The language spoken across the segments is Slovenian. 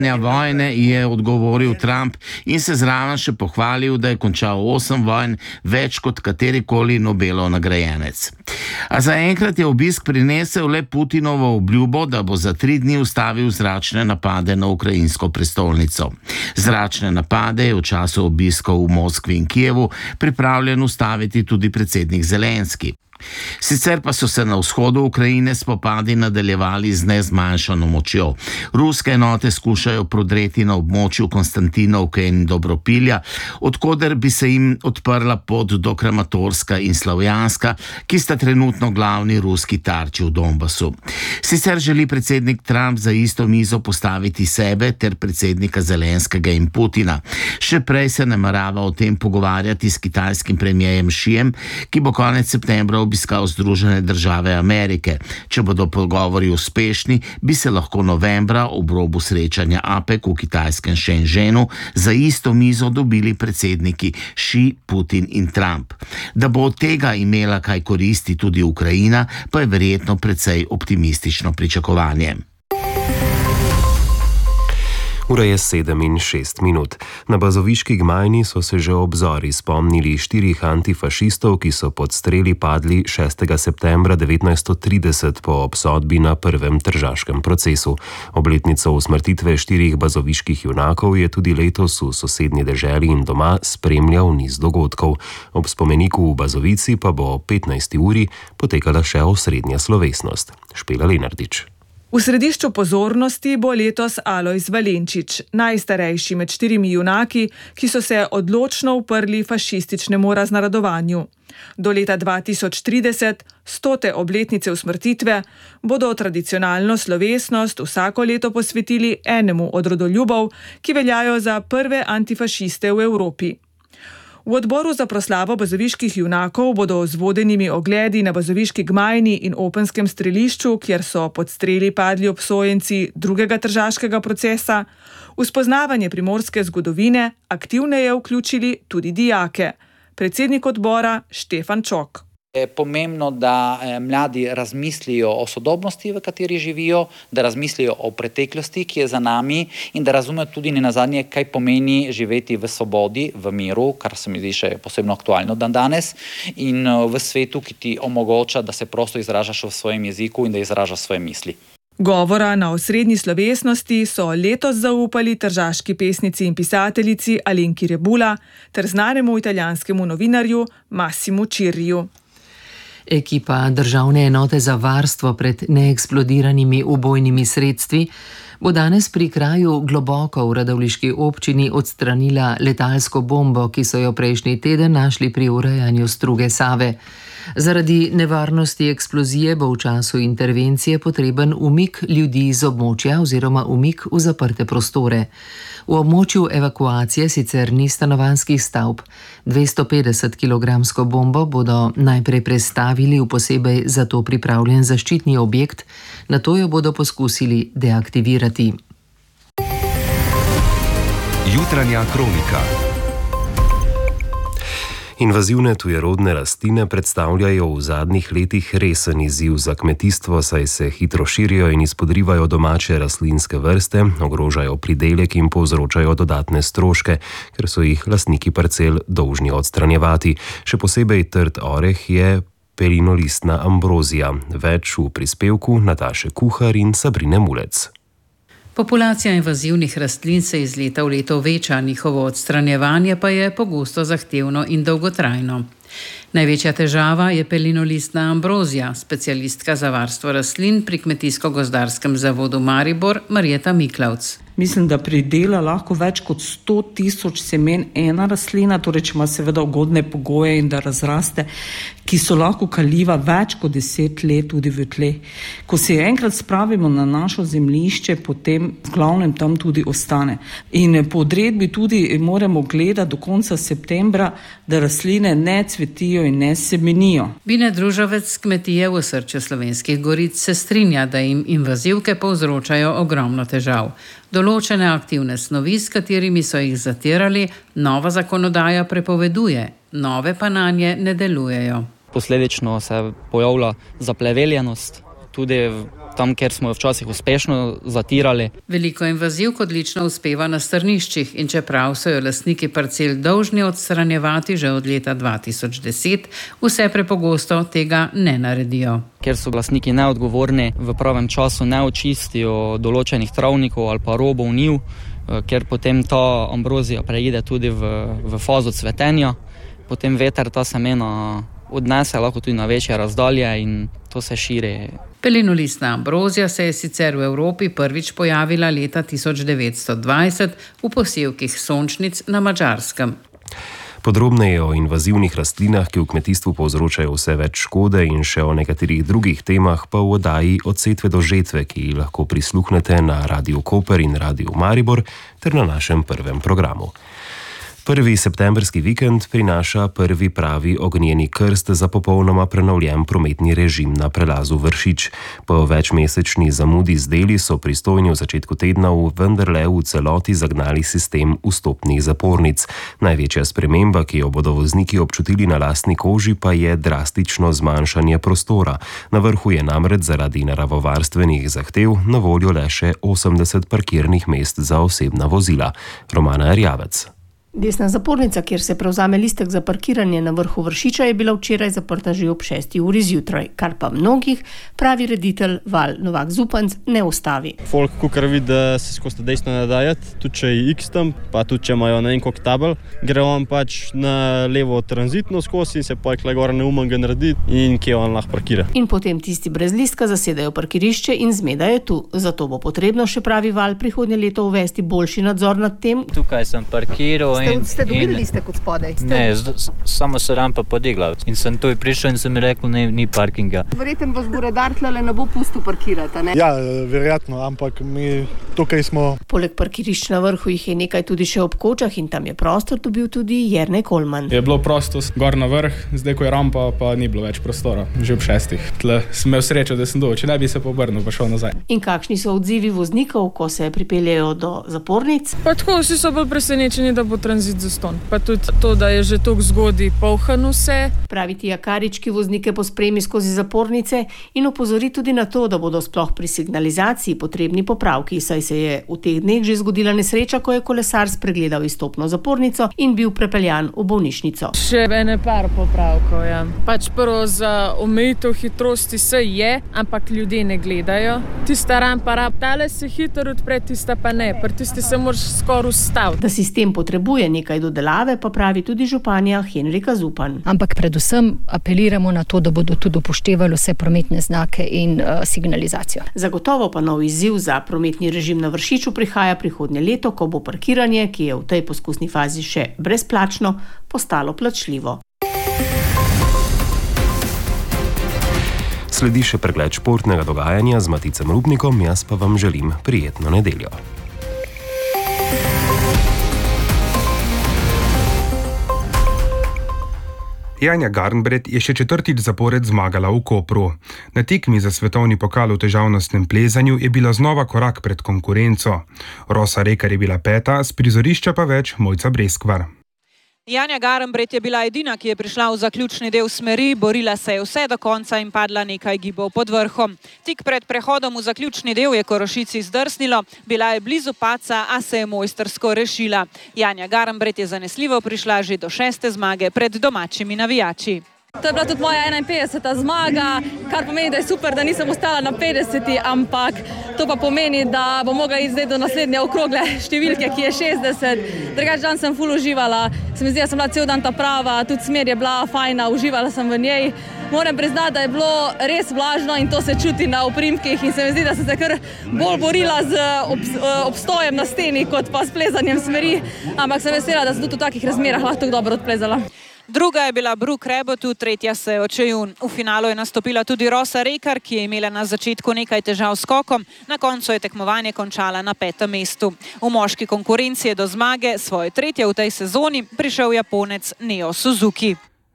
Vojne je odgovoril Trump in se zraven še pohvalil, da je končal 8 vojn, več kot katerikoli Nobelov nagrajenec. A zaenkrat je obisk prinesel le Putinovo obljubo, da bo za 3 dni ustavil zračne napade na ukrajinsko prestolnico. Zračne napade je v času obiskov v Moskvi in Kijevu pripravljen ustaviti tudi predsednik Zelenski. Sicer pa so se na vzhodu Ukrajine spopadi nadaljevali z nezmanjšano močjo. Ruske enote skušajo prodreti na območju Konstantinovke in Dobropilja, odkoder bi se jim odprla pot do Kramatorska in Slavjanska, ki sta trenutno glavni ruski tarči v Donbasu. Sicer želi predsednik Trump za isto mizo postaviti sebe ter predsednika Zelenskega in Putina. Še prej se namerava o tem pogovarjati s kitajskim premierjem Xijem, ki bo konec septembra obiskal Združene države Amerike. Če bodo pogovori uspešni, bi se lahko novembra ob robu srečanja APEC v kitajskem Shenzhenu za isto mizo dobili predsedniki Xi, Putin in Trump. Da bo od tega imela kaj koristi tudi Ukrajina, pa je verjetno precej optimistično pričakovanje. Ura je 7:06. Na bazoviški Gmajni so se že ob zori spomnili 4 antifašistov, ki so pod streli padli 6. septembra 1930 po obsodbi na prvem tržaškem procesu. Obletnico usmrtitve 4 bazoviških junakov je tudi letos v sosednji deželi in doma spremljal niz dogodkov. Ob spomeniku v Bazovici pa bo o 15. uri potekala še osrednja slovesnost. Špela Lenardič. V središču pozornosti bo letos Alojz Valenčič, najstarejši med 4 junaki, ki so se odločno uprli fašističnemu raznarodovanju. Do leta 2030, 100. obletnice usmrtitve, bodo tradicionalno slovesnost vsako leto posvetili enemu od rodoljubov, ki veljajo za prve antifašiste v Evropi. V odboru za proslavo bazoviških junakov bodo z vodenimi ogledi na bazoviški Gmajni in Openskem strelišču, kjer so pod streli padli obsojenci drugega tržaškega procesa, v spoznavanje primorske zgodovine aktivneje vključili tudi dijake. Predsednik odbora Štefan Čok. Je pomembno, da mladi razmislijo o sodobnosti, v kateri živijo, da razmislijo o preteklosti, ki je za nami, in da razumejo tudi nenazadnje, kaj pomeni živeti v svobodi, v miru, kar se mi zdi še posebno aktualno danes, in v svetu, ki ti omogoča, da se prosto izražaš v svojem jeziku in da izražaš svoje misli. Govora na osrednji slovesnosti so letos zaupali tržaški pesnici in pisateljici Alenki Rebula ter znanemu italijanskemu novinarju Massimu Cirriju. Ekipa Državne enote za varstvo pred neeksplodiranimi ubojnimi sredstvi bo danes pri kraju Globoko v radovljiški občini odstranila letalsko bombo, ki so jo prejšnji teden našli pri urejanju struge Save. Zaradi nevarnosti eksplozije bo v času intervencije potreben umik ljudi z območja oziroma umik v zaprte prostore. V območju evakuacije sicer ni stanovanjskih stavb. 250-kilogramsko bombo bodo najprej prestavili v posebej za to pripravljen zaščitni objekt, nato jo bodo poskusili deaktivirati. Jutranja kronika. Invazivne tujerodne rastline predstavljajo v zadnjih letih resen izziv za kmetijstvo, saj se hitro širijo in izpodrivajo domače rastlinske vrste, ogrožajo pridelek in povzročajo dodatne stroške, ker so jih lastniki parcel dolžni odstranjevati. Še posebej trd oreh je pelinolistna ambrozija. Več v prispevku Nataše Kuhar in Sabrine Mulec. Populacija invazivnih rastlin se iz leta v leto veča, njihovo odstranjevanje pa je pogosto zahtevno in dolgotrajno. Največja težava je pelinolistna ambrozija, specialistka za varstvo rastlin pri Kmetijsko-gozdarskem zavodu Maribor Marjeta Miklavc. Mislim, da pridela lahko več kot 100.000 semen ena rastlina, torej če ima seveda ugodne pogoje in da razraste, ki so lahko kaljiva več kot 10 let tudi v tleh. Ko se enkrat spravimo na našo zemljišče, potem v glavnem tam tudi ostane. In po odredbi tudi moramo gledati do konca septembra, da rastline ne cvetijo in ne semenijo. Bine Družavec kmetije v osrčju Slovenskih goric se strinja, da jim invazivke povzročajo ogromno težav. Določene aktivne snovi, s katerimi so jih zatirali, nova zakonodaja prepoveduje, nove pa nanje ne delujejo. Posledično se pojavlja zapleveljenost tudi tam, kjer smo včasih uspešno zatirali. Veliko invazivk odlično uspeva na strniščih in čeprav so jo lastniki parcel dolžni odstranjevati že od leta 2010, vse prepogosto tega ne naredijo. Ker so lastniki neodgovorni, v pravem času ne očistijo določenih travnikov ali pa robov njiv, ker potem ta ambrozija preide tudi v fazo cvetenja, potem veter ta semena odnese lahko tudi na večje razdalje in to se širi. Pelinolistna ambrozija se je sicer v Evropi prvič pojavila leta 1920 v posevkih sončnic na Madžarskem. Podrobneje o invazivnih rastlinah, ki v kmetijstvu povzročajo vse več škode in še o nekaterih drugih temah pa v oddaji Od setve do žetve, ki lahko prisluhnete na Radiu Koper in Radiu Maribor ter na našem prvem programu. 1. septembrski vikend prinaša prvi pravi ognjeni krst za popolnoma prenovljen prometni režim na prelazu Vršič. Po večmesečni zamudi z deli so pristojni v začetku tedna vendarle v celoti zagnali sistem vstopnih zapornic. Največja sprememba, ki jo bodo vozniki občutili na lastni koži, pa je drastično zmanjšanje prostora. Na vrhu je namreč zaradi naravovarstvenih zahtev na voljo le še 80 parkirnih mest za osebna vozila. Romana Erjavec. Desna zapornica, kjer se prevzame listek za parkiranje na vrhu Vršiča, je bila včeraj zaprta že ob 6. uri zjutraj, kar pa mnogih, pravi reditelj Val Novak Zupanc, ne ustavi. Folk, kukar vidi, da se skozi desno ne dajati, tudi če je X tam, pa tudi če imajo ne vem koliko tabel, gre on pač na levo tranzitno skozi in se pa je gor neumen ga naredi in kje on lahko parkira. In potem tisti brez listka zasedajo parkirišče in zmeda je tu. Zato bo potrebno, še pravi Val, prihodnje leto uvesti boljši nadzor nad tem. Tukaj sem parkiral. Ste dobili listek od spodaj? Ne, samo se rampa podigla in sem tu prišel in sem mi rekel, ni parkinga. Verjetno vas bo redar tlele ne bo pustil parkirati, ne? Ja, verjetno, ampak mi tukaj smo. Poleg parkirišč na vrhu jih je nekaj tudi še ob Kočah in tam je prostor dobil tudi Jernej Kolman. Je bilo prosto gor na vrh, zdaj ko je rampa, pa ni bilo več prostora, že ob 6. Tle sem imel srečo, da sem dol, če ne bi se pobrnil, pa šel nazaj. In kakšni so odzivi voznikov, ko se pripeljejo do zapornic? Pa tako, vsi so bolj presenečeni, da bo tranzit zastonj. Pa tudi to, da je že toliko zgodaj polhan vse. Pravi Tija Karič, ki voznike pospremi skozi zapornice in opozori tudi na to, da bodo sploh pri signalizaciji potrebni popravki, saj se je v teh dneh že zgodila nesreča, ko je kolesar spregledal izstopno zapornico in bil prepeljan v bolnišnico. Še ene par popravkov, ja. Pač prvo za omejitev hitrosti se je, ampak ljudje ne gledajo. Tista rampa tale se hitro odpre, tista pa ne. Pri tisti se moraš skoraj ustaviti. Da sistem potrebuje nekaj dodelave, pa pravi tudi županja Henrika Zupan. Ampak predvsem apeliramo na to, da bodo tudi upoštevali vse prometne znake in signalizacijo. Zagotovo pa nov izziv za prometni režim na Vršiču prihaja prihodnje leto, ko bo parkiranje, ki je v tej poskusni fazi še brezplačno, postalo plačljivo. Sledi še pregled športnega dogajanja z Maticem Rupnikom, jaz pa vam želim prijetno nedeljo. Janja Garnbret je še 4. zapored zmagala v Kopru. Na tekmi za svetovni pokal v težavnostnem plezanju je bila znova korak pred konkurenco. Rosa Rekar je bila 5., z prizorišča pa več Mojca Breskvar. Janja Garnbret je bila edina, ki je prišla v zaključni del smeri, borila se je vse do konca in padla nekaj gibov pod vrhom. Tik pred prehodom v zaključni del je Korošici zdrsnilo, bila je blizu padca, a se je mojstrsko rešila. Janja Garnbret je zanesljivo prišla že do 6. zmage pred domačimi navijači. To je bila tudi moja 51. zmaga, kar pomeni, da je super, da nisem ostala na 50, ampak to pa pomeni, da bom mogla iti zdaj do naslednje okrogle številke, ki je 60. Drugač dan sem ful uživala, se mi zdi, da sem bila cel dan ta prava, tudi smer je bila fajna, uživala sem v njej. Moram priznati, da je bilo res vlažno in to se čuti na oprimkih in se mi zdi, da sem se kar bolj borila z obstojem na steni, kot pa s plezanjem smeri, ampak sem vesela, da sem tudi v takih razmerah lahko tako dobro odplezala. Druga je bila Brooke Rebotu, tretja Seo Čejun. V finalu je nastopila tudi Rosa Rekar, ki je imela na začetku nekaj težav s skokom, na koncu je tekmovanje končala na 5. mestu. V moški konkurenci je do zmage, svoje 3. v tej sezoni, prišel Japonec Neo Suzuki.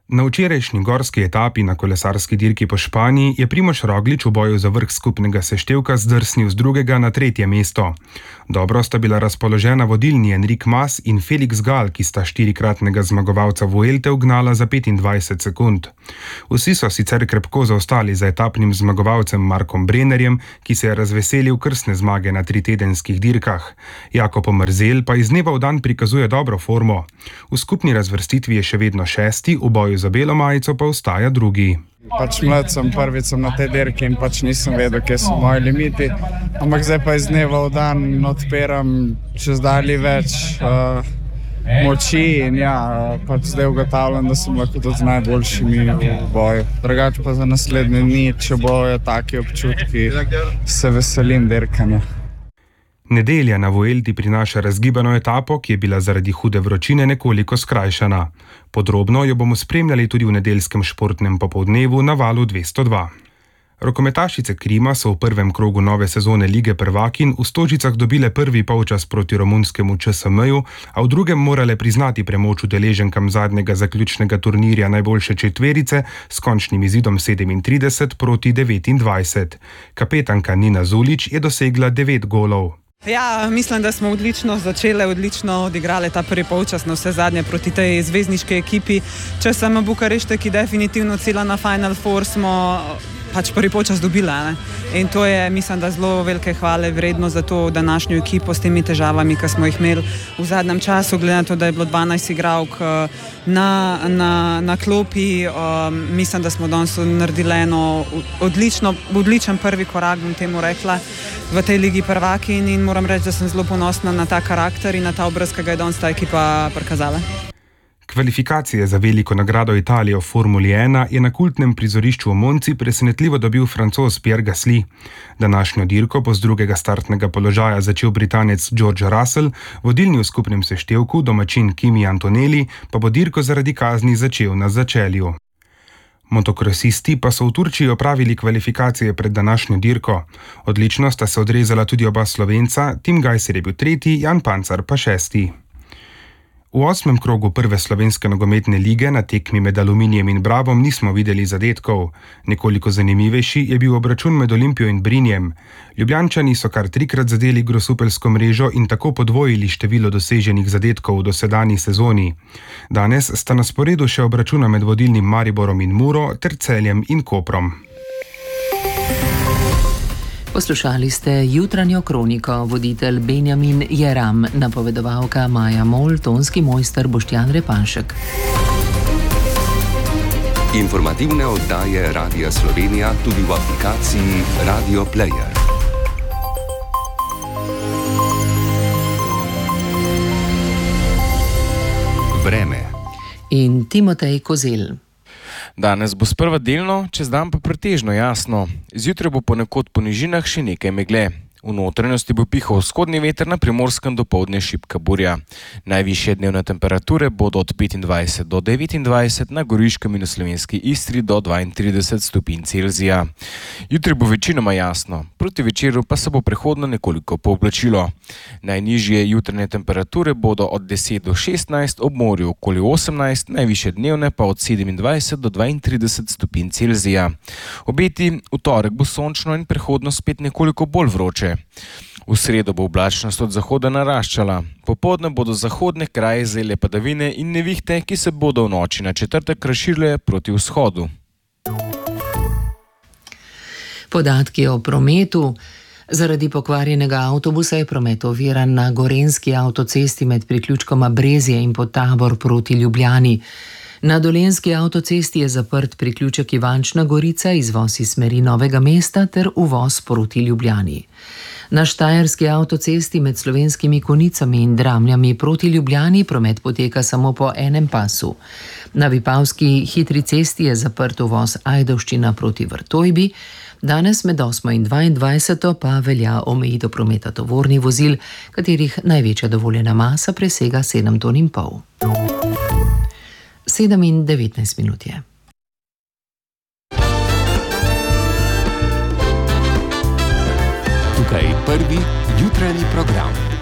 Na včerajšnji gorski etapi na kolesarski dirki po Španiji je Primož Roglič v boju za vrh skupnega seštevka zdrsnil z 2. na 3. mesto. Dobro sta bila razpoložena vodilni Enric Mas in Felix Gal, ki sta 4-kratnega zmagovalca Vuelte ugnala za 25 sekund. Vsi so sicer krepko zaostali za etapnim zmagovalcem Markom Brennerjem, ki se je razveselil krstne zmage na 3-tedenskih dirkah. Jakob Mrzel pa iz dneva v dan prikazuje dobro formo. V skupni razvrstitvi je še vedno 6., v boju za belo majico pa ostaja 2. Mlad sem, prvič sem na tej dirki in nisem vedel, kje so moji limiti. Ampak zdaj pa iz dneva v dan odpiram čez dalje več moči in zdaj ugotavljam, da sem lahko tudi z najboljšimi v boju. Drugače pa za naslednje dni, če bojo taki občutki, se veselim dirkanja. Nedelja na Vuelti prinaša razgibano etapo, ki je bila zaradi hude vročine nekoliko skrajšana. Podrobno jo bomo spremljali tudi v nedeljskem športnem popoldnevu na Valu 202. Rokometašice Krima so v prvem krogu nove sezone Lige prvakinj v Stožicah dobile prvi polčas proti romunskemu ČSM-ju, a v drugem morale priznati premoč udeleženkam zadnjega zaključnega turnirja najboljše četverice s končnim izidom 37 proti 29. Kapetanka Nina Zulić je dosegla 9 golov. Ja, mislim, da smo odlično začeli, odlično odigrali ta prvi polčas na vse zadnje proti tej zvezdniški ekipi. Če sem Bukarešte, ki definitivno cilja na Final Four, smo prvi polčas dobila. In to je, mislim, da zelo velike hvale vredno za to današnjo ekipo s temi težavami, ki smo jih imeli v zadnjem času, glede na to, da je bilo 12 igralk na klopi. Mislim, da smo danes naredili odličen prvi korak, bom temu rekla, v tej Ligi prvakinj in moram reči, da sem zelo ponosna na ta karakter in na ta obraz, ki ga je danes ta ekipa prikazala. Kvalifikacije za veliko nagrado Italije v Formuli 1 je na kultnem prizorišču v Monci presenetljivo dobil Francoz Pierre Gasly. Današnjo dirko bo z 2. startnega položaja začel Britanec George Russell, vodilni v skupnem seštevku domačin Kimi Antonelli pa bo dirko zaradi kazni začel na začelju. Motokrosisti pa so v Turčiji opravili kvalifikacije pred današnjo dirko. Odlično sta se odrezala tudi oba Slovenca, Tim Gajser je bil 3., Jan Pancar pa 6. V 8. krogu prve slovenske nogometne lige na tekmi med Aluminijem in Bravom nismo videli zadetkov. Nekoliko zanimivejši je bil obračun med Olimpijo in Brinjem. Ljubljančani so kar 3-krat zadeli grosupeljsko mrežo in tako podvojili število doseženih zadetkov v dosedanji sezoni. Danes sta na sporedu še obračuna med vodilnim Mariborom in Muro ter Celjem in Koprom. Poslušali ste jutranjo kroniko, voditelj Benjamin Jeram, napovedovalka Maja Mol, tonski mojster Boštjan Repanšek. Informativne oddaje Radia Slovenija tudi v aplikaciji Radio Player. Vreme in Timotej Kozel. Danes bo sprva delno, čez dan pa pretežno jasno. Zjutraj bo ponekod po nižinah še nekaj megle. V notranjosti bo pihal vzhodni veter, na Primorskem dopoldne šibka burja. Najvišje dnevne temperature bodo od 25 do 29, na Goriškem in v slovenski Istri do 32 stopinj Celzija. Jutri bo večinoma jasno, proti večeru pa se bo prehodno nekoliko pooblačilo. Najnižje jutranje temperature bodo od 10 do 16, ob morju okoli 18, najvišje dnevne pa od 27 do 32 stopinj Celzija. Obeti v torek bo sončno in prehodno spet nekoliko bolj vroče. V sredo bo oblačnost od zahoda naraščala. Popoldne bodo zahodne kraje zajele padavine in nevihte, ki se bodo v noči na četrtek razširile proti vzhodu. Podatki o prometu. Zaradi pokvarjenega avtobusa je promet oviran na Gorenjski avtocesti med priključkoma Brezje in Podtabor proti Ljubljani. Na Dolenjski avtocesti je zaprt priključek Ivančna Gorica, izvoz iz smeri Novega mesta ter uvoz proti Ljubljani. Na Štajerski avtocesti med Slovenskimi Konicami in Dramljami proti Ljubljani promet poteka samo po enem pasu. Na Vipavski hitri cesti je zaprt uvoz Ajdovščina proti Vrtojbi. Danes med 8 in 22 pa velja omejitev prometa tovornih vozil, katerih največja dovoljena masa presega 7,5 ton. 7:19 je. Tukaj prvi jutranji program.